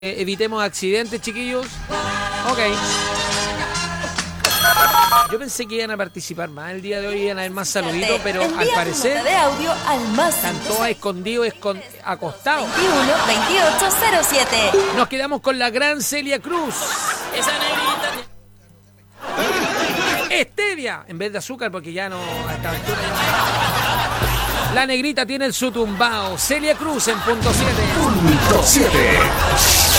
evitemos accidentes, chiquillos. Ok. Yo pensé que iban a participar más el día de hoy, iban a haber más saluditos, pero al parecer de audio al más están todos escondidos, acostados. 21 2807. Nos quedamos con la gran Celia Cruz. Esa negrita. Stevia, en vez de azúcar, porque ya no a esta altura ya... La negrita tiene el su tumbao. Celia Cruz en punto 7. Punto 7.